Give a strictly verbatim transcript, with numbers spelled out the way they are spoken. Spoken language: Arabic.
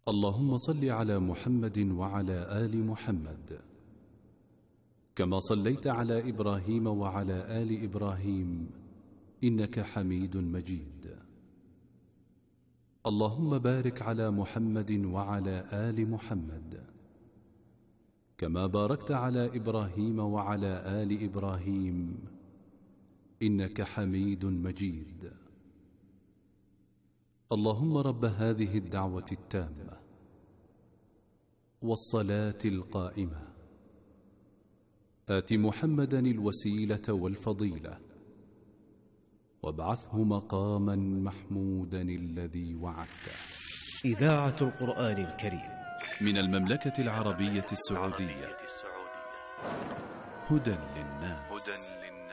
اللهم صل على محمد وعلى آل محمد كما صليت على إبراهيم وعلى آل إبراهيم إنك حميد مجيد. اللهم بارك على محمد وعلى آل محمد كما باركت على إبراهيم وعلى آل إبراهيم إنك حميد مجيد. اللهم رب هذه الدعوة التامة والصلاة القائمة آت محمدا الوسيلة والفضيلة وابعثه مقاما محمودا الذي وعدته. إذاعة القرآن الكريم من المملكة العربية السعودية. هدى للناس.